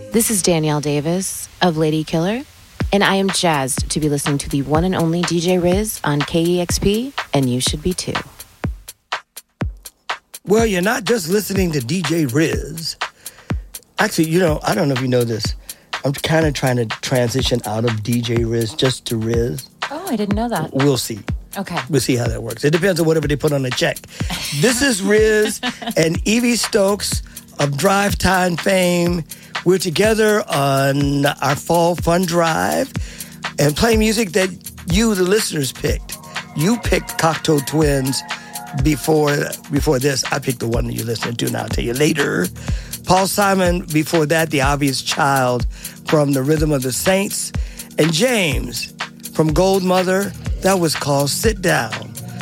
This is Danielle Davis of Lady Killer, and I am jazzed to be listening to the one and only DJ Riz on KEXP, and you should be too. Well, you're not just listening to DJ Riz. Actually, I don't know if you know this. I'm kind of trying to transition out of DJ Riz just to Riz. Oh, I didn't know that. We'll see. Okay. We'll see how that works. It depends on whatever they put on the check. This is Riz and Evie Stokes of Drive Time fame. We're together on our Fall Fun Drive and play music that you, the listeners, picked. You picked Cocteau Twins before this. I picked the one that you're listening to, and I'll tell you later. Paul Simon before that, The Obvious Child from The Rhythm of the Saints. And James from Gold Mother, that was called Sit Down.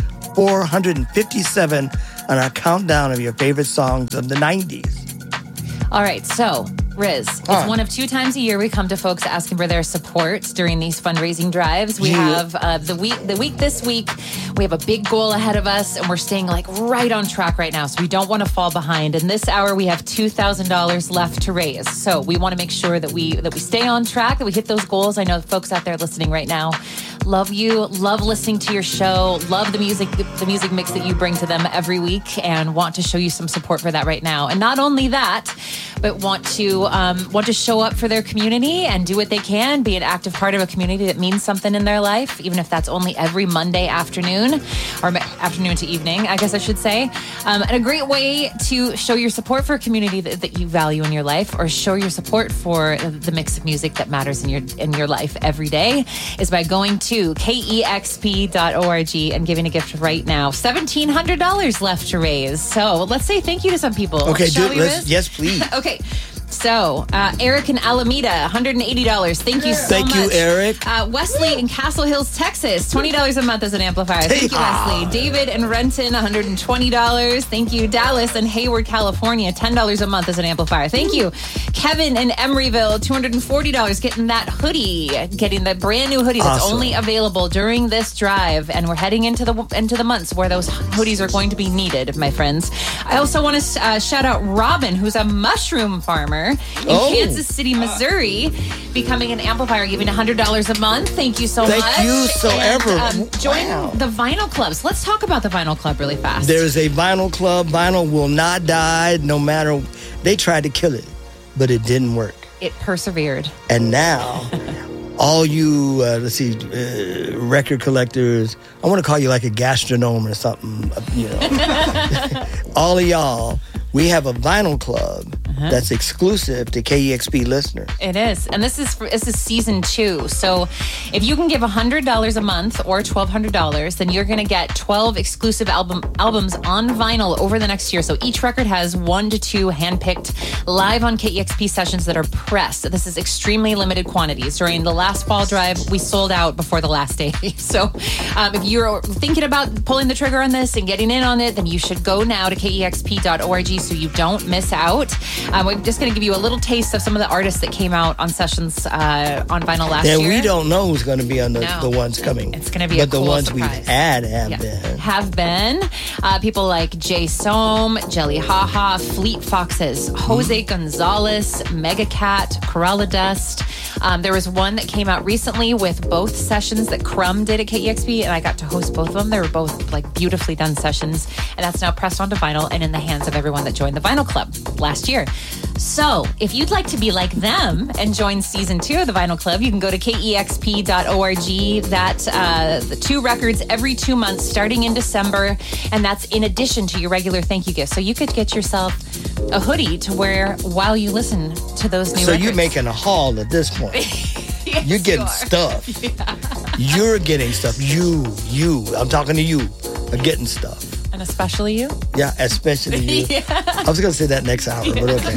457 on our countdown of your favorite songs of the 90s. All right, so Riz, it's one of 2 times a year we come to folks asking for their support during these fundraising drives. We have the week this week, we have a big goal ahead of us, and we're staying right on track right now, so we don't want to fall behind. In this hour, we have $2,000 left to raise, so we want to make sure that we stay on track, that we hit those goals. I know folks out there listening right now love you, love listening to your show, love the music mix that you bring to them every week, and want to show you some support for that right now. And not only that, but want to show up for their community and do what they can, be an active part of a community that means something in their life, even if that's only every Monday afternoon, or afternoon to evening, I guess I should say. And a great way to show your support for a community that you value in your life, or show your support for the mix of music that matters in your life every day, is by going to KEXP.org and giving a gift right now. $1,700 left to raise. So let's say thank you to some people. Okay, Shall we, yes, please. Okay. So, Eric in Alameda, $180. Thank you so much. Thank you, Eric. Wesley in Castle Hills, Texas, $20 a month as an amplifier. Thank you, Wesley. David in Renton, $120. Thank you. Dallas in Hayward, California, $10 a month as an amplifier. Thank you. Kevin in Emeryville, $240, getting that hoodie, getting the brand new hoodie that's only available during this drive. And we're heading into the months where those hoodies are going to be needed, my friends. I also want to shout out Robin, who's a mushroom farmer in Kansas City, Missouri, becoming an amplifier, giving $100 a month. Thank you so much. Thank you so ever. Join the Vinyl Clubs. Let's talk about the Vinyl Club really fast. There's a Vinyl Club. Vinyl will not die, no matter. They tried to kill it, but it didn't work. It persevered. And now, all you, record collectors, I want to call you like a gastronome or something, all of y'all, we have a Vinyl Club that's exclusive to KEXP listeners. It is. And this is season 2. So if you can give $100 a month or $1,200, then you're going to get 12 exclusive albums on vinyl over the next year. So each record has 1 to 2 handpicked live on KEXP sessions that are pressed. This is extremely limited quantities. During the last fall drive, we sold out before the last day. So if you're thinking about pulling the trigger on this and getting in on it, then you should go now to KEXP.org so you don't miss out. We're just going to give you a little taste of some of the artists that came out on sessions on vinyl last year. And we don't know who's going to be on the ones coming. It's going to be a cool ones surprise. we've had have been. People like Jay Sohm, Jelly Haha, Fleet Foxes, Jose Gonzalez, Mega Cat, Corolla Dust. There was one that came out recently with both sessions that Crumb did at KEXP, and I got to host both of them. They were both beautifully done sessions, and that's now pressed onto vinyl and in the hands of everyone that joined the Vinyl Club last year. So if you'd like to be like them and join season 2 of the Vinyl Club, you can go to KEXP.org. That's the 2 records every 2 months starting in December, and that's in addition to your regular thank you gift. So you could get yourself a hoodie to wear while you listen to those new records. So you're making a haul at this point. Yes, you're getting stuff. Yeah. You're getting stuff. You, I'm talking to you, are getting stuff. And especially you? Yeah, especially you. Yeah. I was going to say that next hour, but okay.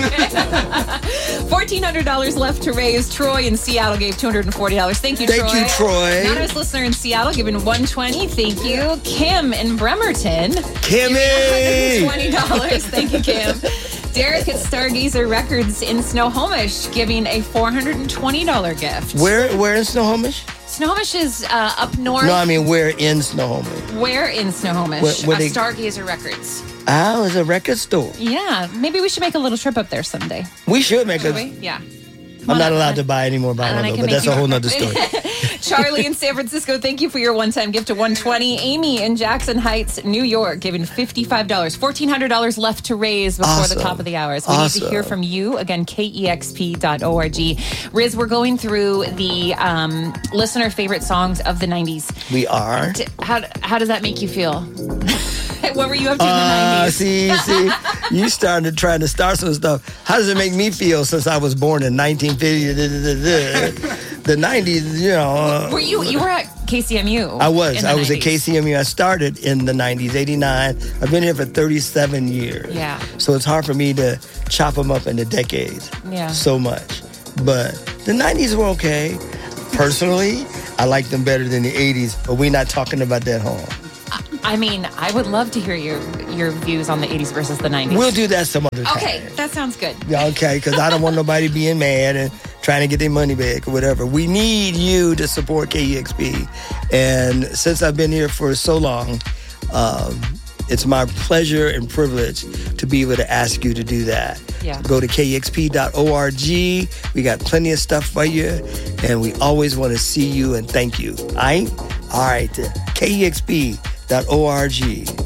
$1,400 left to raise. Troy in Seattle gave $240. Thank you, Troy. Thank you, Troy. Anonymous listener in Seattle giving $120. Thank you. Kim in Bremerton. Kimmy! $120. Thank you, Kim. Derek at Stargazer Records in Snohomish giving a $420 gift. Where in Snohomish? Snohomish is up north. No, I mean where in Snohomish? Where in Snohomish? Where Stargazer Records. Oh, it's a record store. Yeah, maybe we should make a little trip up there someday. We should make Should we? Yeah. I'm not allowed to buy any more vinyl, though, but that's a whole nother story. Charlie in San Francisco, thank you for your one-time gift to 120. Amy in Jackson Heights, New York, giving $55. $1,400 left to raise before the top of the hour. So we need to hear from you. Again, KEXP.org. Riz, we're going through the listener favorite songs of the 90s. We are. How does that make you feel? What were you up to in the 90s? See, you started trying to start some stuff. How does it make me feel since I was born in 1950? The 90s, you know. You were at KCMU. I was at 90s. KCMU. I started in the 90s, 89. I've been here for 37 years. Yeah. So it's hard for me to chop them up into decades. Yeah. So much. But the 90s were okay. Personally, I like them better than the 80s, but we're not talking about that home. I mean, I would love to hear your views on the 80s versus the 90s. We'll do that some other time. Okay, that sounds good. Yeah, okay, because I don't want nobody being mad and trying to get their money back or whatever. We need you to support KEXP. And since I've been here for so long, it's my pleasure and privilege to be able to ask you to do that. Yeah. Go to KEXP.org. We got plenty of stuff for you, and we always want to see you and thank you. All right? All right, KEXP.org.